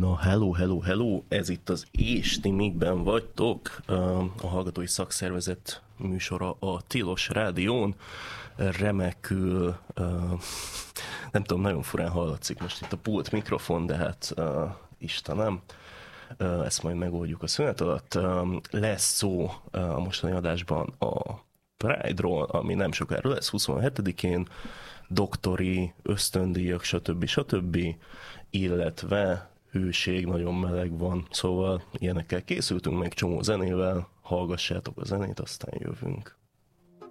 Na, hello, ez itt az És ti mikben vagytok, a Hallgatói Szakszervezet műsora a Tilos Rádión, remekül, nem tudom, nagyon furán hallatszik most itt a pult mikrofon, de hát Istenem, ezt majd megoldjuk a szünet alatt. Lesz szó a mostani adásban a Pride-ról, ami nem sokára lesz, 27-én, doktori, ösztöndíjak, stb. Illetve hőség, nagyon meleg van, szóval ilyenekkel készültünk, meg csomó zenével, hallgassátok a zenét, aztán jövünk.